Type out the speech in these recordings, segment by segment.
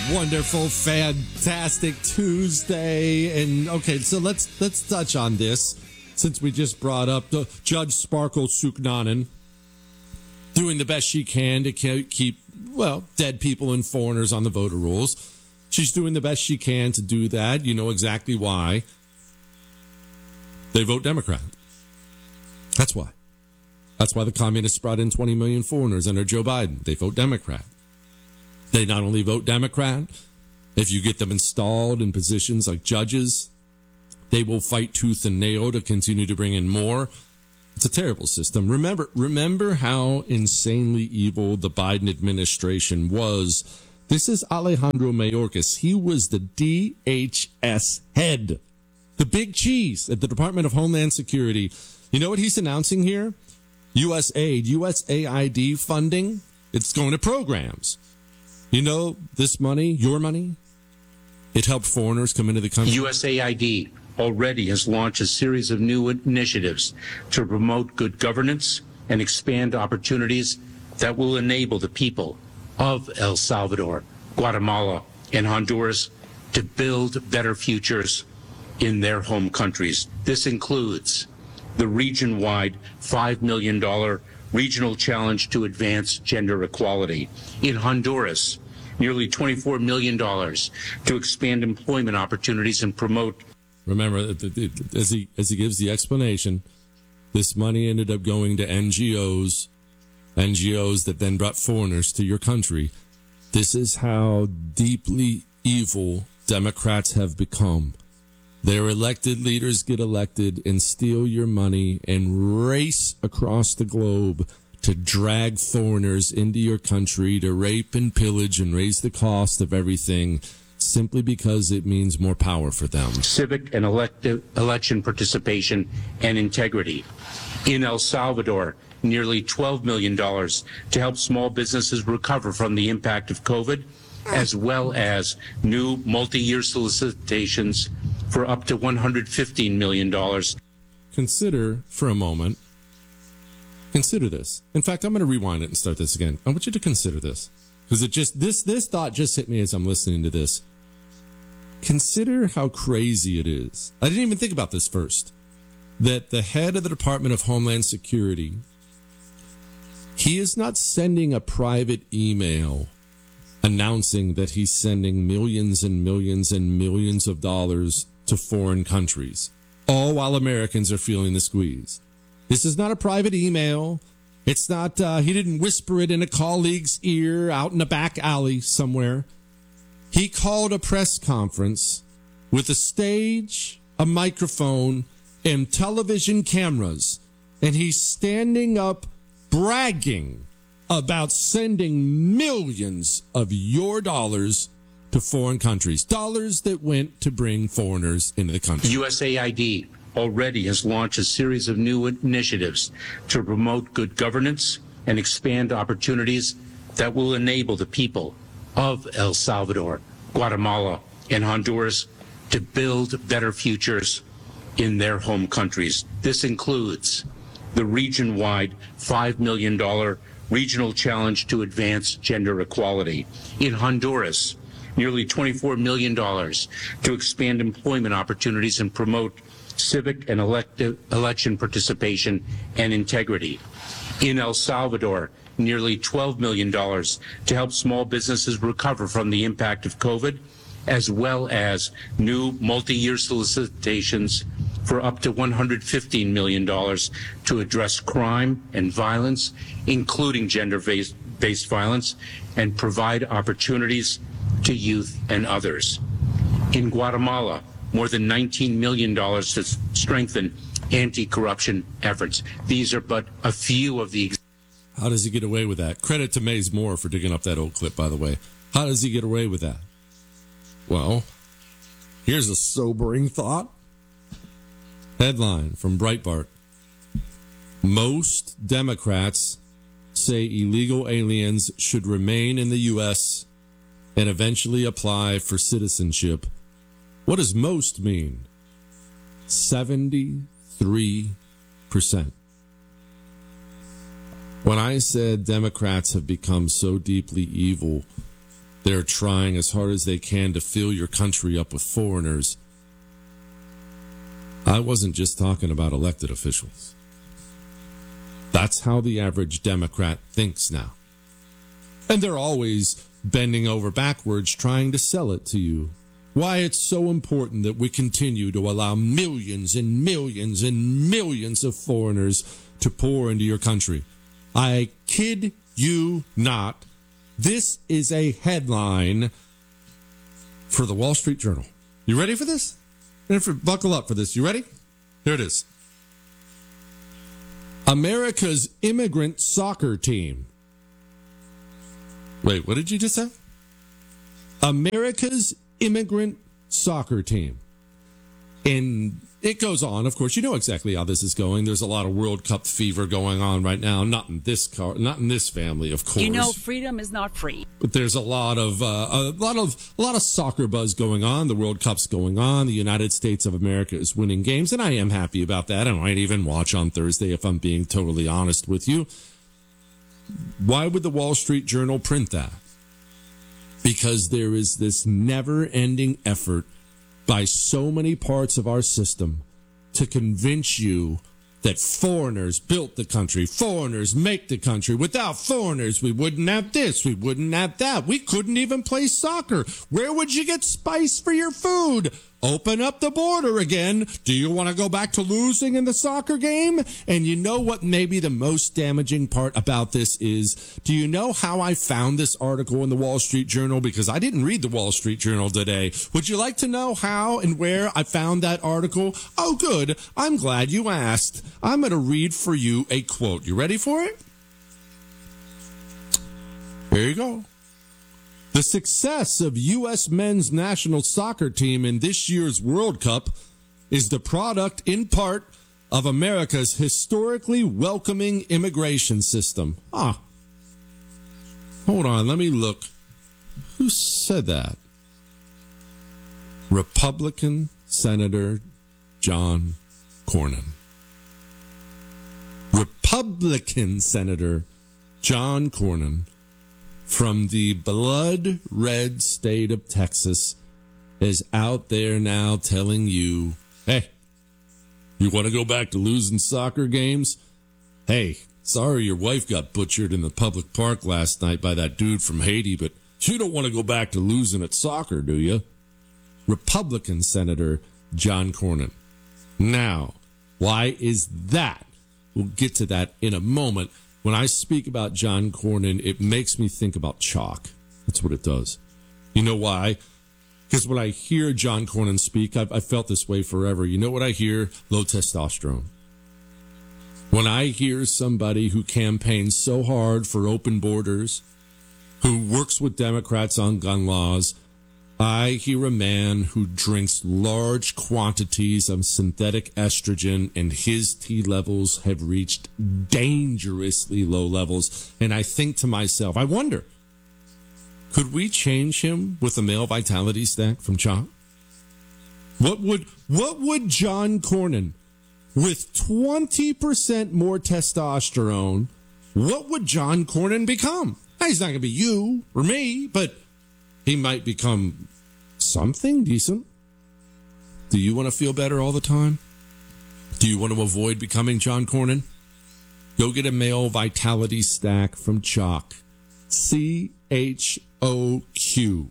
Wonderful, fantastic Tuesday. And okay, so let's touch on this since we just brought up the Judge Sparkle Suknanen doing the best she can to keep, well, dead people and foreigners on the voter rolls. She's doing the best she can to do that. You know exactly why. They vote Democrat. That's why. That's why the communists brought in 20 million foreigners under Joe Biden. They vote Democrat. They not only vote Democrat, if you get them installed in positions like judges, they will fight tooth and nail to continue to bring in more. It's a terrible system. Remember how insanely evil the Biden administration was. This is Alejandro Mayorkas. He was the DHS head, the big cheese at the Department of Homeland Security. You know what he's announcing here? USAID, USAID funding. It's going to programs. You know, this money, your money, it helped foreigners come into the country. USAID already has launched a series of new initiatives to promote good governance and expand opportunities that will enable the people of El Salvador, Guatemala, and Honduras to build better futures in their home countries. This includes the region-wide $5 million regional challenge to advance gender equality. In Honduras, nearly $24 million to expand employment opportunities and promote. Remember, as he gives the explanation, this money ended up going to NGOs that then brought foreigners to your country. This is how deeply evil Democrats have become. Their elected leaders get elected and steal your money and race across the globe to drag foreigners into your country to rape and pillage and raise the cost of everything simply because it means more power for them. Civic and election participation and integrity. In El Salvador, nearly $12 million to help small businesses recover from the impact of COVID, as well as new multi-year solicitations for up to $115 million. Consider for a moment. Consider this. In fact, I'm going to rewind it and start this again. I want you to consider this because this thought just hit me as I'm listening to this. Consider how crazy it is. I didn't even think about this first. That the head of the Department of Homeland Security, he is not sending a private email announcing that he's sending millions and millions and millions of dollars to foreign countries, all while Americans are feeling the squeeze. This is not a private email. It's not, he didn't whisper it in a colleague's ear out in a back alley somewhere. He called a press conference with a stage, a microphone, and television cameras, and he's standing up bragging about sending millions of your dollars to foreign countries, dollars that went to bring foreigners into the country. USAID already has launched a series of new initiatives to promote good governance and expand opportunities that will enable the people of El Salvador, Guatemala, and Honduras to build better futures in their home countries. This includes the region-wide $5 million regional challenge to advance gender equality. In Honduras, nearly $24 million to expand employment opportunities and promote civic and election participation and integrity. In El Salvador, nearly $12 million to help small businesses recover from the impact of COVID, as well as new multi-year solicitations for up to $115 million to address crime and violence, including gender-based violence, and provide opportunities to youth and others. In Guatemala, more than $19 million to strengthen anti-corruption efforts. These are but a few of the. How does he get away with that? Credit to Mays Moore for digging up that old clip, by the way. How does he get away with that? Well, here's a sobering thought. Headline from Breitbart. Most Democrats say illegal aliens should remain in the U.S. and eventually apply for citizenship. What does most mean? 73%. When I said Democrats have become so deeply evil, They're trying as hard as they can to fill your country up with foreigners. I wasn't just talking about elected officials. That's how the average Democrat thinks now. And they're always bending over backwards trying to sell it to you. Why it's so important that we continue to allow millions and millions and millions of foreigners to pour into your country. I kid you not. This is a headline for the Wall Street Journal. You ready for this? Buckle up for this. You ready? Here it is. America's immigrant soccer team. Wait, what did you just say? America's immigrant soccer team. And it goes on. Of course, you know exactly how this is going. There's a lot of World Cup fever going on right now. Not in this family, of course. You know, freedom is not free. But there's a lot of soccer buzz going on. The World Cup's going on. The United States of America is winning games, and I am happy about that. I might even watch on Thursday if I'm being totally honest with you. Why would the Wall Street Journal print that? Because there is this never-ending effort by so many parts of our system to convince you that foreigners built the country, foreigners make the country. Without foreigners, we wouldn't have this, we wouldn't have that. We couldn't even play soccer. Where would you get spice for your food? Open up the border again. Do you want to go back to losing in the soccer game? And you know what maybe the most damaging part about this is? Do you know how I found this article in the Wall Street Journal? Because I didn't read the Wall Street Journal today. Would you like to know how and where I found that article? Oh, good. I'm glad you asked. I'm going to read for you a quote. You ready for it? Here you go. The success of U.S. men's national soccer team in this year's World Cup is the product, in part, of America's historically welcoming immigration system. Hold on, let me look. Who said that? Republican Senator John Cornyn. Republican Senator John Cornyn from the blood red state of Texas is out there now telling you, hey, you want to go back to losing soccer games? Hey, sorry your wife got butchered in the public park last night by that dude from Haiti, but you don't want to go back to losing at soccer, do you? Republican Senator John Cornyn. Now, why is that? We'll get to that in a moment. When I speak about John Cornyn, it makes me think about chalk. That's what it does. You know why? Because when I hear John Cornyn speak, I've felt this way forever. You know what I hear? Low testosterone. When I hear somebody who campaigns so hard for open borders, who works with Democrats on gun laws, I hear a man who drinks large quantities of synthetic estrogen and his T levels have reached dangerously low levels. And I think to myself, I wonder, could we change him with a male vitality stack from Chalk? What would John Cornyn, with 20% more testosterone, what would John Cornyn become? Now, he's not going to be you or me, but he might become something decent. Do you want to feel better all the time? Do you want to avoid becoming John Cornyn? Go get a male vitality stack from Chalk. CHOQ.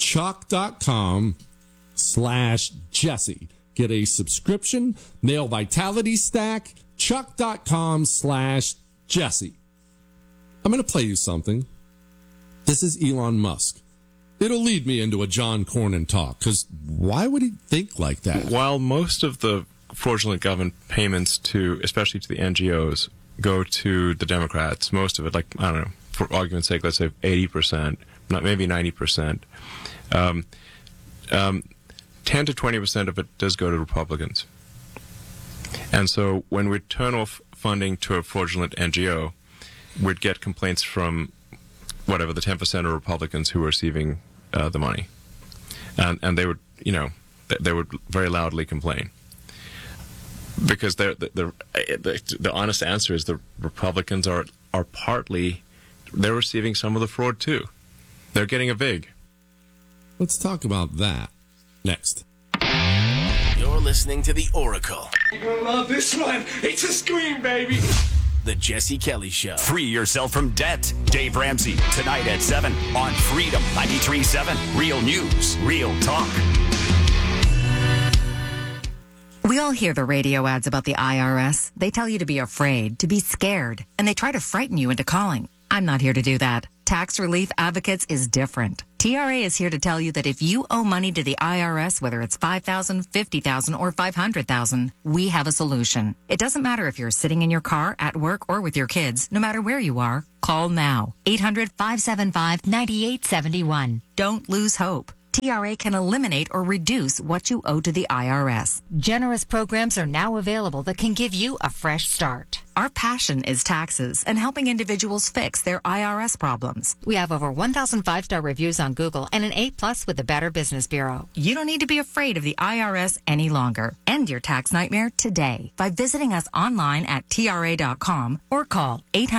Chalk.com/Jesse. Get a subscription, male vitality stack, Chalk.com/Jesse. I'm going to play you something. This is Elon Musk. It'll lead me into a John Cornyn talk, because why would he think like that? While most of the fraudulent government payments to, especially to the NGOs, go to the Democrats, most of it, like, I don't know, for argument's sake, let's say 80%, maybe 90%, 10 to 20% of it does go to Republicans. And so when we turn off funding to a fraudulent NGO, we'd get complaints from whatever, the 10% of Republicans who are receiving the money. And they would, they would very loudly complain. Because the honest answer is the Republicans are partly, they're receiving some of the fraud too. They're getting a VIG. Let's talk about that next. You're listening to The Oracle. You're gonna love this one. It's a scream, baby. The Jesse Kelly Show. Free yourself from debt. Dave Ramsey, tonight at 7 on Freedom 93.7. Real news, real talk. We all hear the radio ads about the IRS. They tell you to be afraid, to be scared, and they try to frighten you into calling. I'm not here to do that. Tax Relief Advocates is different. TRA is here to tell you that if you owe money to the IRS, whether it's $5,000, $50,000, or $500,000, we have a solution. It doesn't matter if you're sitting in your car, at work, or with your kids. No matter where you are, call now. 800-575-9871. Don't lose hope. TRA can eliminate or reduce what you owe to the IRS. Generous programs are now available that can give you a fresh start. Our passion is taxes and helping individuals fix their IRS problems. We have over 1,000 5-star reviews on Google and an A+ with the Better Business Bureau. You don't need to be afraid of the IRS any longer. End your tax nightmare today by visiting us online at TRA.com or call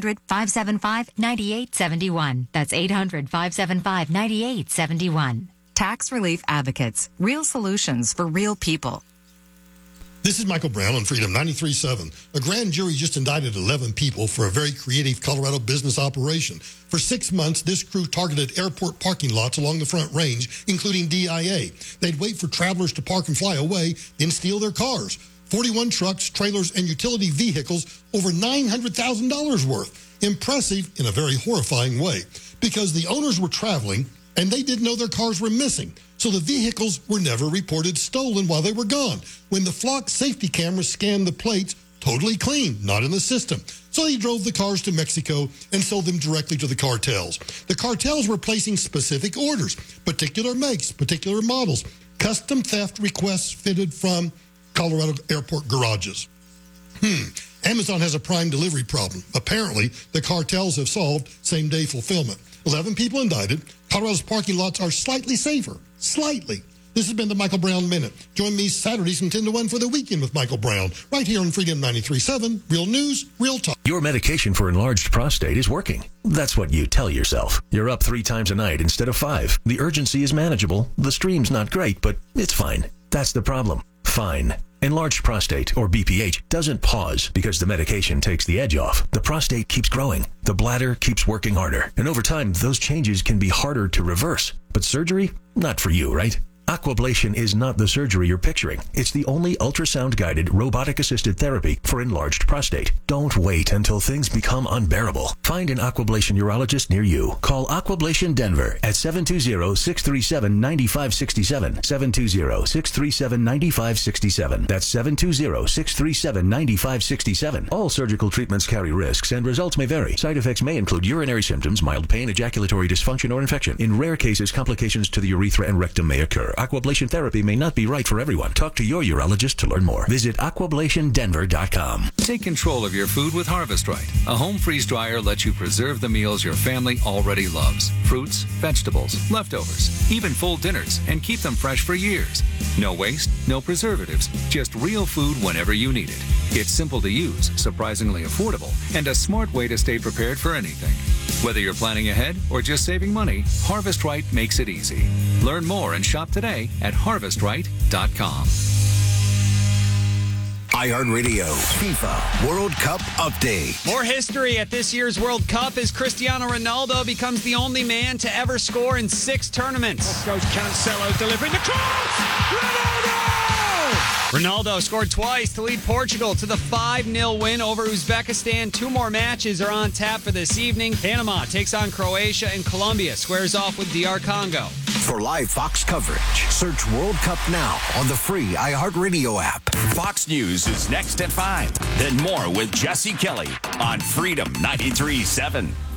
800-575-9871. That's 800-575-9871. Tax Relief Advocates. Real solutions for real people. This is Michael Brown on Freedom 93.7. A grand jury just indicted 11 people for a very creative Colorado business operation. For 6 months, this crew targeted airport parking lots along the Front Range, including DIA. They'd wait for travelers to park and fly away, then steal their cars. 41 trucks, trailers, and utility vehicles, over $900,000 worth. Impressive in a very horrifying way, because the owners were traveling and they didn't know their cars were missing. So the vehicles were never reported stolen while they were gone. When the flock safety cameras scanned the plates, totally clean, not in the system. So they drove the cars to Mexico and sold them directly to the cartels. The cartels were placing specific orders, particular makes, particular models, custom theft requests fitted from Colorado airport garages. Amazon has a prime delivery problem. Apparently, the cartels have solved same-day fulfillment. 11 people indicted. Colorado's parking lots are slightly safer. Slightly. This has been the Michael Brown Minute. Join me Saturdays from 10 to 1 for the Weekend with Michael Brown, right here on Freedom 93.7. Real news, real talk. Your medication for enlarged prostate is working. That's what you tell yourself. You're up 3 times a night instead of 5. The urgency is manageable. The stream's not great, but it's fine. That's the problem. Fine. Enlarged prostate, or BPH, doesn't pause because the medication takes the edge off. The prostate keeps growing. The bladder keeps working harder. And over time, those changes can be harder to reverse. But surgery? Not for you, right? Aquablation is not the surgery you're picturing. It's the only ultrasound-guided, robotic-assisted therapy for enlarged prostate. Don't wait until things become unbearable. Find an Aquablation urologist near you. Call Aquablation Denver at 720-637-9567. 720-637-9567. That's 720-637-9567. All surgical treatments carry risks, and results may vary. Side effects may include urinary symptoms, mild pain, ejaculatory dysfunction, or infection. In rare cases, complications to the urethra and rectum may occur. Aquablation therapy may not be right for everyone. Talk to your urologist to learn more. Visit aquablationdenver.com. Take control of your food with Harvest Right. A home freeze dryer lets you preserve the meals your family already loves. Fruits, vegetables, leftovers, even full dinners, and keep them fresh for years. No waste, no preservatives, just real food whenever you need it. It's simple to use, surprisingly affordable, and a smart way to stay prepared for anything. Whether you're planning ahead or just saving money, Harvest Right makes it easy. Learn more and shop today at harvestright.com. iHeartRadio FIFA World Cup Update. More history at this year's World Cup as Cristiano Ronaldo becomes the only man to ever score in 6 tournaments. Off goes Cancelo delivering the cross! Ronaldo! Ronaldo scored twice to lead Portugal to the 5-0 win over Uzbekistan. 2 more matches are on tap for this evening. Panama takes on Croatia, and Colombia squares off with DR Congo. For live Fox coverage, search World Cup now on the free iHeartRadio app. Fox News is next at 5. Then more with Jesse Kelly on Freedom 93.7.